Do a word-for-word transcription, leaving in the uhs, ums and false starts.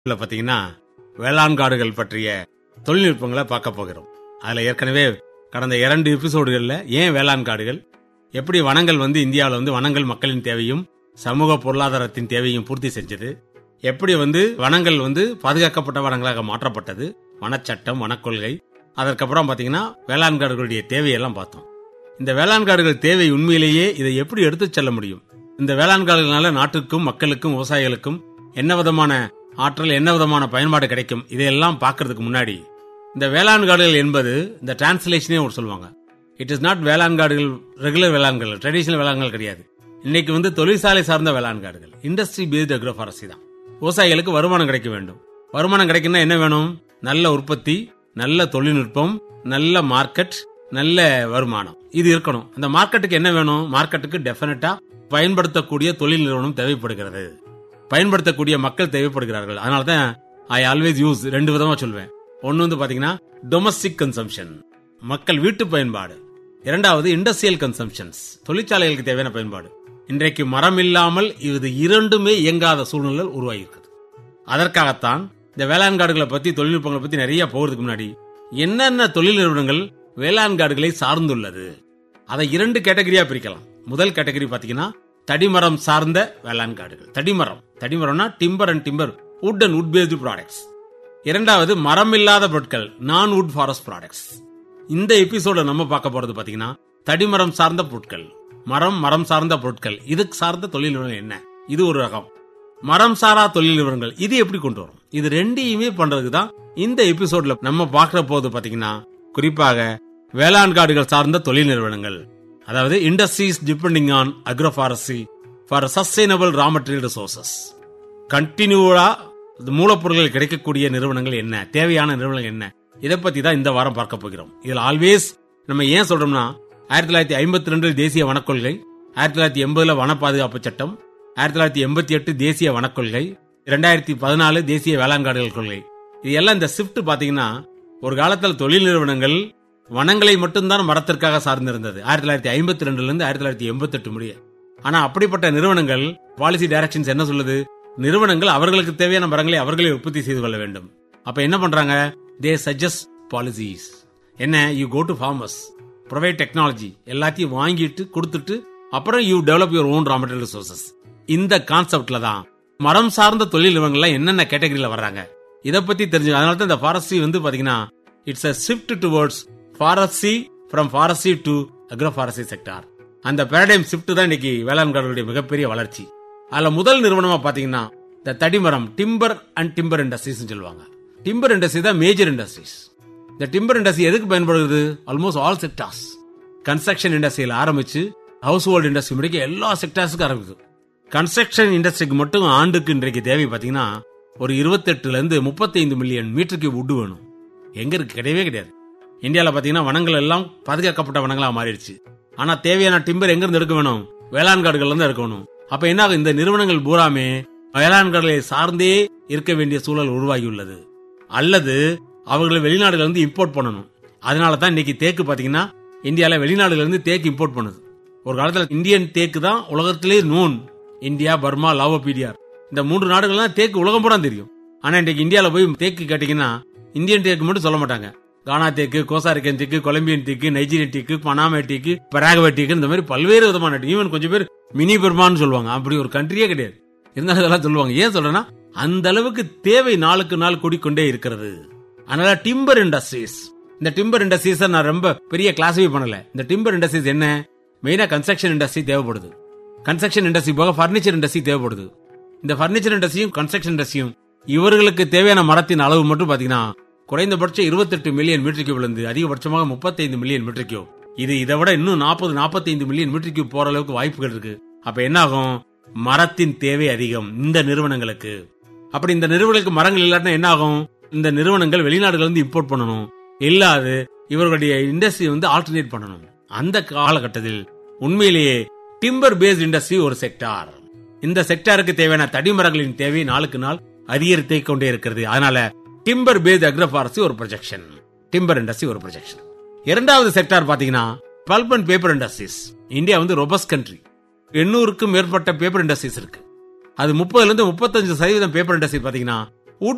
பாத்தீங்கன்னா வேளாண் காடுகள் பற்றிய தொழில்நுட்பங்களை பார்க்க போகிறோம். அதுல ஏற்கனவே கடந்த இரண்டு எபிசோடுகள்ல ஏன் வேளாண் காடுகள், எப்படி வனங்கள் வந்து இந்தியாவில் வந்து வனங்கள் மக்களின் தேவையும் சமூக பொருளாதாரத்தின் தேவையும் பூர்த்தி செஞ்சது, எப்படி வந்து வனங்கள் வந்து பாதுகாக்கப்பட்ட வனங்களாக மாற்றப்பட்டது, வனச்சட்டம், வனக்கொள்கை, அதற்கப்புறம் பாத்தீங்கன்னா வேளாண் காடுகளுடைய தேவையெல்லாம் பார்த்தோம். இந்த வேளாண் காடுகள் தேவை உண்மையிலேயே இதை எப்படி எடுத்துச் செல்ல முடியும், இந்த வேளாண் காடுகளால நாட்டுக்கும் மக்களுக்கும் விவசாயிகளுக்கும் என்ன விதமான ஆற்றல், என்ன விதமான பயன்பாடு கிடைக்கும், இதையெல்லாம் பார்க்கறதுக்கு முன்னாடி இந்த வேளாண் காடுகள் என்பது இந்த டிரான்ஸ்லேஷனே ஒரு சொல்லுவாங்க. இட் இஸ் நாட் வேளாண் காடுகள் ரெகுலர் வேளாண் காடுகள், ட்ரெடிஷனல் வேளாண்கள் கிடையாது. இன்னைக்கு வந்து தொழிற்சாலை சார்ந்த வேளாண் காடுகள், இண்டஸ்ட்ரி பேஸ்ட் அக்ரோஃபாரஸ்ட்ரி தான். விவசாயிகளுக்கு வருமானம் கிடைக்க வேண்டும். வருமானம் கிடைக்கணும்னா என்ன வேணும்? நல்ல உற்பத்தி, நல்ல தொழில்நுட்பம், நல்ல மார்க்கெட், நல்ல வருமானம், இது இருக்கணும். அந்த மார்க்கெட்டுக்கு என்ன வேணும்? மார்க்கெட்டுக்கு டெஃபினட்டா பயன்படுத்தக்கூடிய தொழில் நிறுவனம் தேவைப்படுகிறது, பயன்படுத்தக்கூடிய மக்கள் தேவைப்படுகிறார்கள். அதனாலதான் ஐ ஆல்வேஸ் யூஸ் ரெண்டு விதமா சொல்வேன். ஒன்னு வந்து பாத்தீங்கன்னா டொமஸ்டிக் கன்சம்ஷன், மக்கள் வீட்டு பயன்பாடு. இரண்டாவது இண்டஸ்ட்ரியல் கன்சம்ஷன்ஸ், தொழிற்சாலைகளுக்கு தேவையான பயன்பாடு. இன்றைக்கு மரம் இல்லாமல் இது இரண்டுமே இயங்காத சூழ்நிலை உருவாகியிருக்கிறது. அதற்காகத்தான் இந்த வேளாண் காடுகளை பத்தி, தொழில்நுட்பங்களை பத்தி நிறைய போகிறதுக்கு முன்னாடி என்னென்ன தொழில் நிறுவனங்கள் வேளாண் காடுகளை சார்ந்துள்ளது, அதை இரண்டு கேட்டகரியா பிரிக்கலாம். முதல் கேட்டகரி பாத்தீங்கன்னா தடிமரம் சார்ந்த வேளாண் காடுகள். தடிமரம், தடிமரம்னா timber and timber, would and would based products. இரண்டாவது மரம் இல்லாத பொருட்கள், நான் வுட் ஃபாரஸ்ட் ப்ராடக்ட்ஸ். இந்த எபிசோட நம்ம பார்க்க போறது பாத்தீங்கன்னா தடிமரம் சார்ந்த பொருட்கள், மரம் மரம் சார்ந்த பொருட்கள், இதுக்கு சார்ந்த தொழில் நிறுவனம் என்ன, இது ஒரு ரகம். மரம் சாரா தொழில் நிறுவனங்கள், இது எப்படி கொண்டு வரும், இது ரெண்டையுமே பண்றதுக்கு தான் இந்த எபிசோட்ல நம்ம பார்க்கிற போது பாத்தீங்கன்னா குறிப்பாக வேளாண் காடுகள் சார்ந்த தொழில் நிறுவனங்கள், அதாவது industries depending on agroforestry for sustainable raw material resources. கண்டினியூவா மூலப்பொருட்கள் கிடைக்கக்கூடிய நிறுவனங்கள் என்ன, தேவையான நிறுவனங்கள் என்ன, இதை பத்தி தான் இந்த வாரம் பார்க்க போகிறோம். இதுல ஆல்வேஸ் நம்ம ஏன் சொல்றோம்னா, ஆயிரத்தி தொள்ளாயிரத்தி ஐம்பத்தி ரெண்டு தேசிய வனக்கொள்கை, ஆயிரத்தி தொள்ளாயிரத்தி எண்பதுல வன பாதுகாப்பு சட்டம், ஆயிரத்தி தொள்ளாயிரத்தி எண்பத்தி எட்டு தேசிய வனக்கொள்கை, இரண்டாயிரத்தி பதினாலு தேசிய வேளாண் காடுகள் கொள்கை. இது எல்லாம் இந்த ஷிப்ட் பாத்தீங்கன்னா ஒரு காலத்தில் தொழில் நிறுவனங்கள் வனங்களை மட்டும்தான் மரத்திற்காக சார்ந்திருந்தது, ஆயிரத்தி தொள்ளாயிரத்தி ஐம்பத்தி ரெண்டுல இருந்து ஆயிரத்தி தொள்ளாயிரத்தி எண்பத்தி எட்டு முடிய. ஆனா அப்படிப்பட்ட நிறுவனங்கள் பாலிசி டைரக்ஷன்ஸ் என்ன சொல்லுது? நிறுவனங்கள் அவர்களுக்கு தேவையான மரங்களை அவர்களே உற்பத்தி செய்து கொள்ள வேண்டும். அப்ப என்ன பண்றாங்க? தே சஜஸ்ட் பாலிசிஸ். என்ன? You go to farmers, provide technology, எல்லாத்தையும் வாங்கிட்டு கொடுத்துட்டு அப்புறம் you develop your own raw material resources. இந்த கான்செப்ட்ல தான் மரம் சார்ந்த தொழில் நிறுவனங்கள் என்னென்ன கேட்டகரியில வர்றாங்க இதை பத்தி தெரிஞ்சு. அதனால தான் இந்த ஃபாரஸ்ட்ரி வந்து பாத்தீங்கன்னா it's a shift towards forestry from forestry to agroforestry sector. அந்த paradigm shift தான் இன்னைக்கு வேளாண் காடுகளுடைய மிகப்பெரிய வளர்ச்சி. அதுல முதல் நிறுவனமா பாத்தீங்கன்னா இந்த தடிமரம், டிம்பர் அண்ட் டிம்பர் இண்டஸ்ட்ரீஸ் சொல்லுவாங்க. டிம்பர் இண்டஸ்ட்ரி தான் மேஜர் இண்டஸ்ட்ரீஸ். இந்த டிம்பர் இண்டஸ்ட்ரி எதுக்கு பயன்படுது? ஆல்மோஸ்ட் ஆல் செக்டார்ஸ், கன்ஸ்ட்ரக்ஷன் இண்டஸ்ட்ரியில ஆரம்பிச்சு ஹவுஸ் ஹோல்ட் இண்டஸ்ட்ரி முடிக்க எல்லா செக்டார்ஸுக்கும் ஆரம்பிக்குது. கன்ஸ்ட்ரக்ஷன் இண்டஸ்ட்ரிக்கு மட்டும் ஆண்டுக்கு இன்றைக்கு தேவை பாத்தீங்கன்னா ஒரு இருபத்தி எட்டுல இருந்து முப்பத்தி ஐந்து மில்லியன் மீட்டருக்கு வுட் வேணும். எங்க இருக்கு? கிடையவே கிடையாது. இந்தியாவில் பாத்தீங்கன்னா வனங்கள் எல்லாம் பாதுகாக்கப்பட்ட வனங்களா மாறிடுச்சு. ஆனா தேவையான டிம்பர் எங்க இருந்து எடுக்க வேணும்? வேளாண் காடுகள்ல இருந்து எடுக்கணும். அப்ப என்ன ஆகும்? இந்த நிறுவனங்கள் பூராமே வேளாண் காடுகளை சார்ந்தே இருக்க வேண்டிய சூழல் உருவாகியுள்ளது. அல்லது அவர்களை வெளிநாடுகள் இருந்து இம்போர்ட் பண்ணணும். அதனால தான் இன்னைக்கு தேக்கு பாத்தீங்கன்னா இந்தியால வெளிநாடுகள் இருந்து தேக்கு இம்போர்ட் பண்ணுது. ஒரு காலத்துல இந்தியன் தேக்கு தான் உலகத்திலே நோன். இந்தியா, பர்மா, லாவோபீடியா, இந்த மூன்று நாடுகள் தான் தேக்கு உலகம் பூரா தெரியும். ஆனா இன்னைக்கு இந்தியால போய் தேக்கு கேட்டீங்கன்னா இந்தியன் தேக்கு மட்டும் சொல்ல மாட்டாங்க. கானா தேக்கு, கோசாரிக்கன் தேக்கு, கொலம்பியன் தேக்கு, நைஜீரியன் தேக்கு, பனாமா தேக்கு, பராகுவே தேக்கு, இந்த மாதிரி பல்வேறு விதமான, ஈவன் கொஞ்சம் பேர் மினி பர்மான்னு சொல்லுவாங்க. அப்படி ஒரு கண்ட்ரியே கிடையாது, இருந்தாலும் இதெல்லாம் சொல்லுவாங்க. ஏன் சொல்றேன்னா அந்த அளவுக்கு தேவை நாளுக்கு நாள் கூடிக்கொண்டே இருக்கிறது. அதனால டிம்பர் இண்டஸ்ட்ரீஸ், இந்த டிம்பர் இண்டஸ்ட்ரீஸ் நான் ரொம்ப பெரிய கிளாசிஃபை பண்ணல. இந்த டிம்பர் இண்டஸ்ட்ரீஸ் என்ன? மெயினா கன்ஸ்ட்ரக்ஷன் இண்டஸ்ட்ரி தேவைப்படுது. கன்ஸ்ட்ரக்ஷன் இண்டஸ்ட்ரி போக பர்னிச்சர் இண்டஸ்ட்ரி தேவைப்படுது. இந்த பர்னிச்சர் இண்டஸ்ட்ரியும் கன்ஸ்ட்ரக்ஷன் இண்டஸ்ட்ரியும் இவர்களுக்கு தேவையான மரத்தின் அளவு மட்டும் பாத்தீங்கன்னா குறைந்தபட்சம் இருபத்தி எட்டு மில்லியன் மீட்டர் கியூப்ல இருந்து அதிகபட்சமாக முப்பத்தி ஐந்து மில்லியன் மீட்டர் கியூப். இது இதை விட இன்னும் நாற்பது நாற்பத்தி ஐந்து மில்லியன் மீட்டர் கியூப் போற அளவுக்கு வாய்ப்புகள் இருக்கு. அப்ப என்ன ஆகும்? மரத்தின் தேவை அதிகம் இந்த நிறுவனங்களுக்கு. அப்படி இந்த நிறுவனங்களுக்கு மரங்கள் இல்லாட்டினா என்ன ஆகும்? இந்த நிறுவனங்கள் வெளிநாடுகள் இருந்து இம்போர்ட் பண்ணணும், இல்லாது இவர்களுடைய இண்டஸ்ட்ரி வந்து ஆல்டர்னேட் பண்ணணும். அந்த காலகட்டத்தில் உண்மையிலேயே டிம்பர் பேஸ்ட் இண்டஸ்ட்ரி ஒரு செக்டார். இந்த செக்டாருக்கு தேவையான தடிமரங்களின் தேவை நாளுக்கு நாள் அதிகரித்தே கொண்டே இருக்கிறது. அதனால டிம்பர் பேஸ்ட் அக்ரோஃபாரஸ்ட்ரி ஒரு ப்ரொஜெக்ஷன், டிம்பர் இண்டஸ்ட்ரி ஒரு ப்ரொஜெக்ஷன். இரண்டாவது செக்டார் பாத்தீங்கன்னா bulb and paper industries. India வந்து ரொபஸ்ட் கண்ட்ரி, எண்ணூறுக்கும் மேற்பட்ட பேப்பர் இண்டஸ்ட்ரீஸ் இருக்கு. அது முப்பதுல இருந்து முப்பத்தஞ்சு சதவீதம் பேப்பர் இண்டஸ்ட்ரி பாத்தீங்கன்னா